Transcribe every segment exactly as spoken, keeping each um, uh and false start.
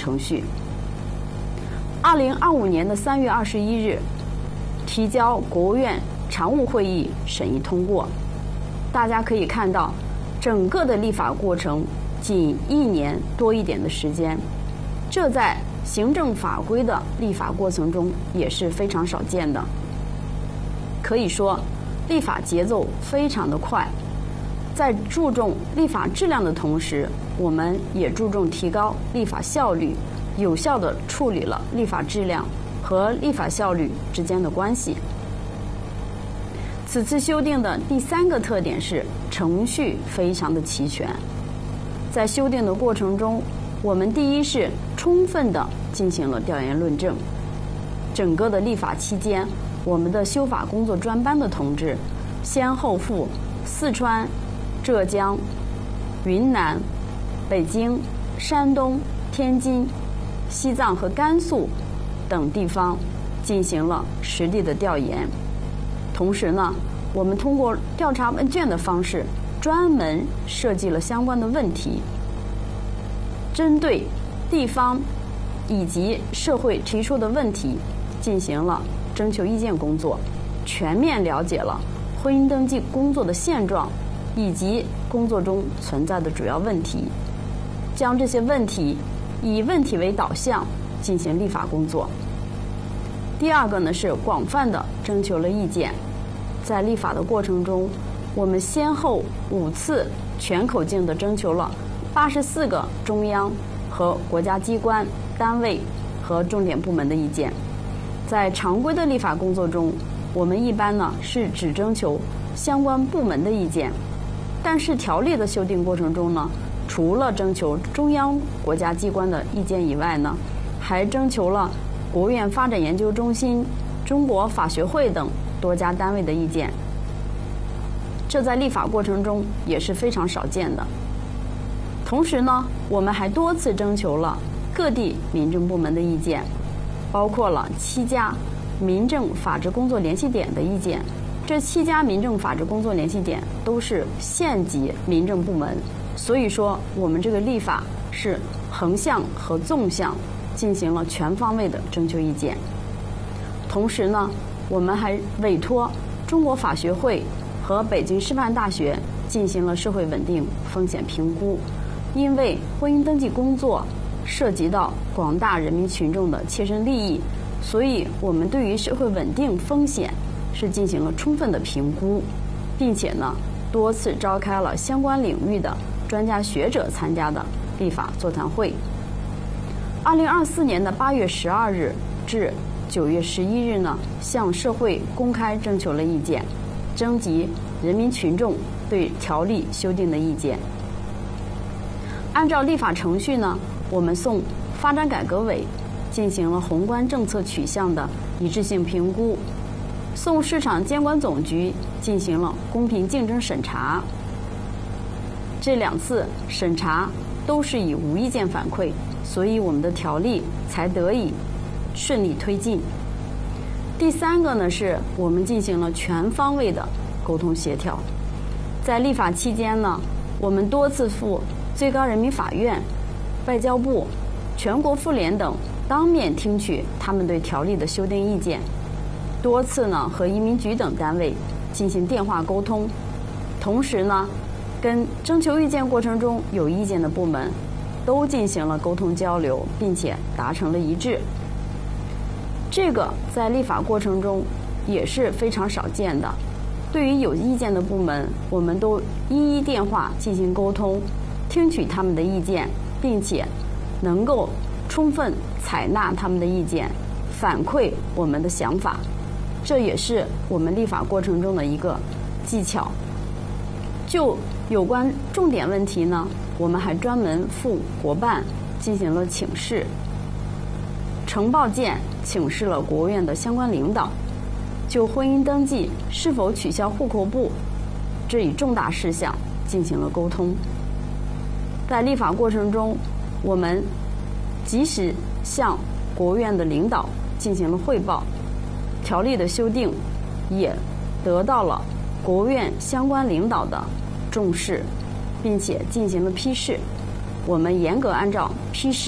程序。二零二五年的三月二十一日，提交国务院常务会议审议通过。大家可以看到，整个的立法过程仅一年多一点的时间，这在行政法规的立法过程中也是非常少见的。可以说，立法节奏非常的快。在注重立法质量的同时，我们也注重提高立法效率，有效地处理了立法质量和立法效率之间的关系。此次修订的第三个特点是程序非常的齐全。在修订的过程中，我们第一是充分地进行了调研论证。整个的立法期间，我们的修法工作专班的同志先后赴四川、浙江、云南、北京、山东、天津、西藏和甘肃等地方进行了实地的调研。同时呢，我们通过调查问卷的方式，专门设计了相关的问题，针对地方以及社会提出的问题进行了征求意见工作，全面了解了婚姻登记工作的现状以及工作中存在的主要问题，将这些问题以问题为导向进行立法工作。第二个呢是广泛的征求了意见。在立法的过程中，我们先后五次全口径的征求了八十四个中央和国家机关、单位和重点部门的意见。在常规的立法工作中，我们一般呢是只征求相关部门的意见，但是条例的修订过程中呢，除了征求中央国家机关的意见以外呢，还征求了国务院发展研究中心、中国法学会等多家单位的意见。这在立法过程中也是非常少见的。同时呢，我们还多次征求了各地民政部门的意见，包括了七家民政法治工作联系点的意见。这七家民政法治工作联系点都是县级民政部门，所以说我们这个立法是横向和纵向进行了全方位的征求意见。同时呢，我们还委托中国法学会和北京师范大学进行了社会稳定风险评估。因为婚姻登记工作涉及到广大人民群众的切身利益，所以我们对于社会稳定风险是进行了充分的评估，并且呢多次召开了相关领域的专家学者参加的立法座谈会。二零二四年的八月十二日至九月十一日呢，向社会公开征求了意见，征集人民群众对条例修订的意见。按照立法程序呢，我们送发展改革委进行了宏观政策取向的一致性评估，送市场监管总局进行了公平竞争审查。这两次审查都是以无意见反馈，所以我们的条例才得以顺利推进。第三个呢，是我们进行了全方位的沟通协调。在立法期间呢，我们多次赴最高人民法院、外交部、全国妇联等当面听取他们对条例的修订意见，多次呢和移民局等单位进行电话沟通，同时呢跟征求意见过程中有意见的部门都进行了沟通交流，并且达成了一致。这个在立法过程中也是非常少见的。对于有意见的部门，我们都一一电话进行沟通，听取他们的意见，并且能够充分采纳他们的意见，反馈我们的想法。这也是我们立法过程中的一个技巧。就有关重点问题呢，我们还专门赴国办进行了请示，呈报件请示了国务院的相关领导，就婚姻登记是否取消户口簿这一重大事项进行了沟通。在立法过程中，我们及时向国务院的领导进行了汇报，条例的修订也得到了国务院相关领导的重视，并且进行了批示。我们严格按照批示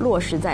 落实在